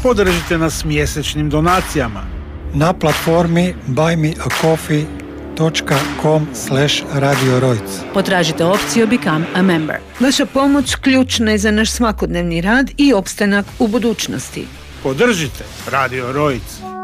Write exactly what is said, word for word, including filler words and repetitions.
Podržite nas mjesečnim donacijama na platformi buymeacoffee dot com slash radio rojc. Potražite opciju Become a Member. Vaša pomoć ključna je za naš svakodnevni rad i opstanak u budućnosti. Podržite Radio Rojc.